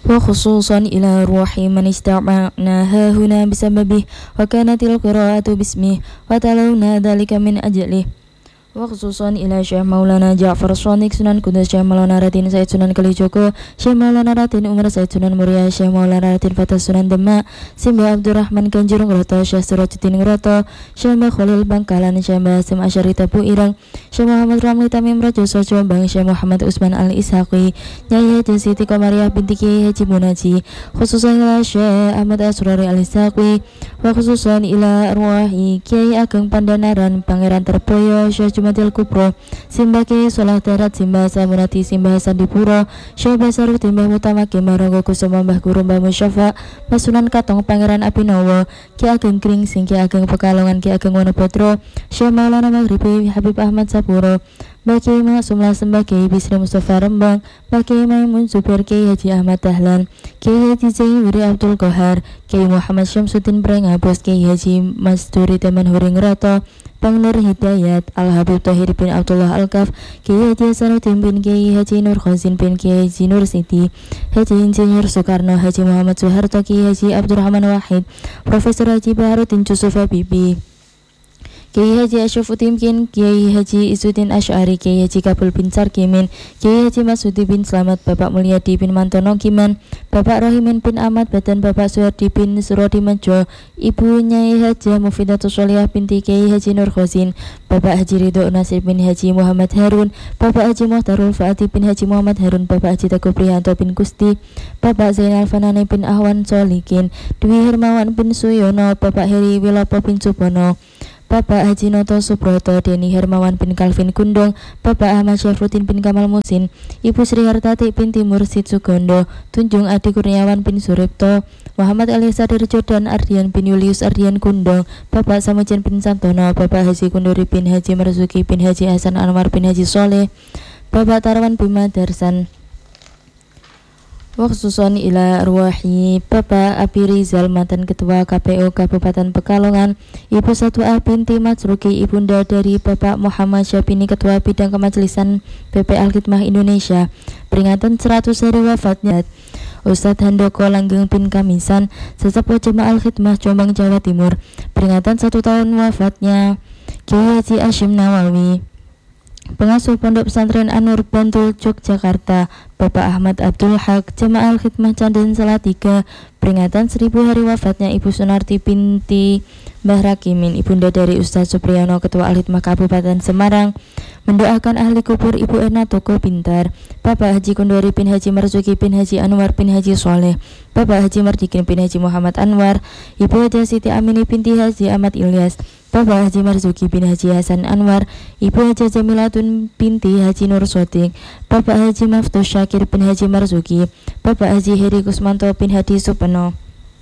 وخصوصا إلى روح من استمعناها هنا بسببه وكانت القراءة باسمه وتلونا ذلك من أجله. وخصوصا إلى Syekh Maulana Ja'far Shadiq Sunan Kudus, Syekh Maulana Ratin Said Sunan Kalijogo, Syekh Maulana Ratin Umar Said Sunan Muria, Syekh Maulana Ratin Fatah Sunan Demak, Simba Abdurrahman Kanjurung Roto, Syekh Surajuddin Roto, Syekh Mbah Khalil Bangkalan, Syekh Mbah Hasim Asyari Tabu Irang, Syekh Muhammad Ramli Tamim Rajo Jombang, Syekh Muhammad Usman Al Ishaqi, Nyai Haji Siti Komariah binti Kiai Haji Munaji, khususan ila Syekh Ahmad Asrari Al Ishaqi, wa khususan ila arwahi Kiai Ageng Pandanaran Pangeran Terboyo, Syekh Jumatil Kubro, Simbah Kiai Solah Darat, Simbah Samunati, Simbah Sandipuro, Syekh Basaruddin Mbah Mutamaki, Mbah Rangga Kusuma, Mbah Guru, Mbah Musyafa, Mbah Sunan Katong Pangeran Abinowo, Kiai Ageng Gringsing, Kiai Ageng Pekalongan, Kiai Ageng Wonobodro, Syekh Maulana Maghribi Habib Ahmad Sapuro, Mbah Kiai Maksum Lasem, Mbah Kiai Bisri Mustafa Rembang, Mbah Kiai Maimun Zubair, Kiai Haji Ahmad Dahlan, Kiai Haji Zainuri Abdul Qahar, Kiai Muhammad Syamsuddin Brengabos, Kiai Haji Masduri Teman Huring Rato, Bang Nur Hidayat, Al-Habib Tahir bin Abdullah Al-Kaf, Kiai Haji Hasanuddin bin Kiai Haji Nur Khazin bin Kiai Haji Nur Siti, Haji Insinyur Soekarno, Haji Muhammad Soeharto, Kiai Haji Abdurrahman Wahid, Profesor Haji Baharudin Yusuf Habibi, Kiai Haji Asyrafuddin Kin, Kiai Haji Isuddin Asy'ari, Kiai Haji Kabul bin Sarkimin, Kiai Haji Masudi bin Slamet, Bapak Mulyadi bin Mantono Kiman, Bapak Rohimin bin Ahmad Batan, Bapak Suhardi bin Surodi Manjo, Ibu Nyai Haji Mufidatus Sholihah binti Kiai Haji Nur Khosin, Bapak Haji Ridho Nasir bin Haji Muhammad Harun, Bapak Haji Muhtarul Faati bin Haji Muhammad Harun, Bapak Haji Teguh Prihanto bin Gusti, Bapak Zainal Fanani bin Ahwan Solikin, Dwi Hermawan bin Suyono, Bapak Heri Wilopo bin Subono, Bapak Haji Noto Subroto, Deni Hermawan bin Calvin Gundong, Bapak Ahmad Syafruddin bin Kamal Musin, Ibu Sri Hartati binti Mursid Sugondo, Tunjung Adi Kurniawan bin Suripto, Muhammad Elisa Dirjodan Ardian bin Julius Ardian Gundong, Bapak Samujan bin Santono, Bapak Haji Kunduri bin Haji Marzuki bin Haji Hasan Anwar bin Haji Soleh, Bapak Tarwan Bima Darsan. Waksuson ila arwahi Bapak Abi Rizal, mantan Ketua KPU Kabupaten Pekalongan, Ibu Satwa binti Matsruki, ibunda dari Bapak Muhammad Syabini, Ketua Bidang Kemajelisaan BP Al-Khidmah Indonesia, peringatan 100 hari wafatnya Ustadz Handoko Langgeng bin Kamisan, Sesepuh Jemaah Al-Khidmah Jombang, Jawa Timur, peringatan 1 tahun wafatnya Kiai Haji Hashim Nawawi, Pengasuh Pondok Pesantren Anur Bantul Yogyakarta, Bapak Ahmad Abdul Haq, Jemaah Al-Khidmah Canden Salatiga, peringatan 1000 hari wafatnya Ibu Sunarti binti Mbah Rakimin, ibunda dari Ustadz Supriyono, Ketua Al-Khidmah Kabupaten Semarang, mendoakan ahli kubur Ibu Erna Toko Pintar, Bapak Haji Kundori bin Haji Marzuki bin Haji Anwar bin Haji Soleh, Bapak Haji Mardikin bin Haji Muhammad Anwar, Ibu Haji Siti Amini binti Haji Ahmad Ilyas, Bapak Haji Marzuki bin Haji Hasan Anwar, Ibu Haji Jamilatun binti Haji Nur Sodik, Bapak Haji Maftus Syakir bin Haji Marzuki, Bapak Haji Heri Kusmanto bin Hadi Supeno,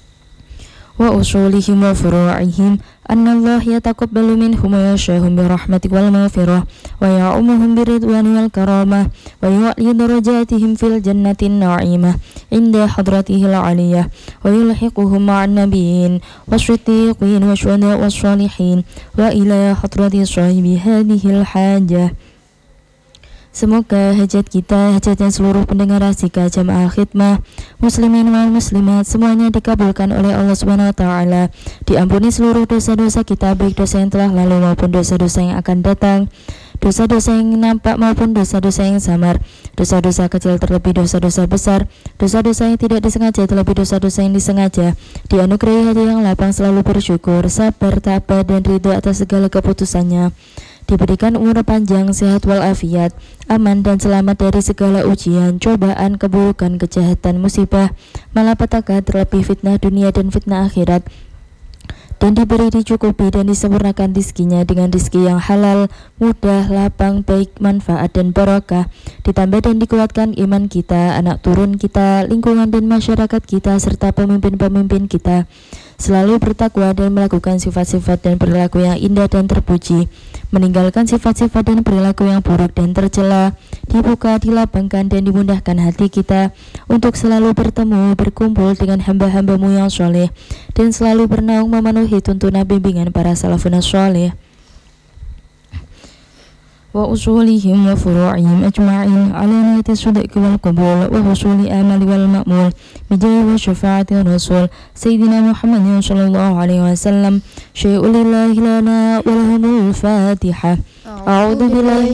wa usulihim wa furu'ihim, annallah yataqabbalu minhum wa yashahum birahmatik wal maghfirah, wa ya'umuhum biridwan wal karamah, wa yu'li darajatihim fil jannatin na'imah inda hadratihil aliyah, wa yulhiquhum ma'an nabiyyin wasyiddiqin wa syuhada wa shalihin wa ila hadrati sahibi hadhil hajah. Semoga hajat kita, hajatnya seluruh pendengar Asika Jamaah Khidmah Muslimin wal Muslimat, semuanya dikabulkan oleh Allah Subhanahu wa Ta'ala. Diampuni seluruh dosa-dosa kita, baik dosa yang telah lalu maupun dosa-dosa yang akan datang, dosa-dosa yang nampak maupun dosa-dosa yang samar, dosa-dosa kecil terlebih dosa-dosa besar, dosa-dosa yang tidak disengaja terlebih dosa-dosa yang disengaja. Dianugerahi hati yang lapang, selalu bersyukur, sabar, tabah, dan ridho atas segala keputusannya. Diberikan umur panjang, sehat walafiat, aman dan selamat dari segala ujian, cobaan, keburukan, kejahatan, musibah, malapetaka, terlebih fitnah dunia dan fitnah akhirat, dan diberi dicukupi dan disempurnakan rizkinya dengan rizki yang halal, mudah, lapang, baik, manfaat dan barokah, ditambah dan dikuatkan iman kita, anak turun kita, lingkungan dan masyarakat kita, serta pemimpin-pemimpin kita selalu bertakwa dan melakukan sifat-sifat dan perilaku yang indah dan terpuji, meninggalkan sifat-sifat dan perilaku yang buruk dan tercela, dibuka, dilapangkan dan dimudahkan hati kita untuk selalu bertemu, berkumpul dengan hamba-hambamu yang soleh, dan selalu bernaung memenuhi tuntunan bimbingan para salafun soleh. وأصولهم وفروعهم أجمعين على نية الصدق والقبول وحصول الآمل والمأمول بجاه وشفاعة الرسول سيدنا محمد صلى الله عليه وسلم. شيء لله لنا ولهم الفاتحة. أعوذ بالله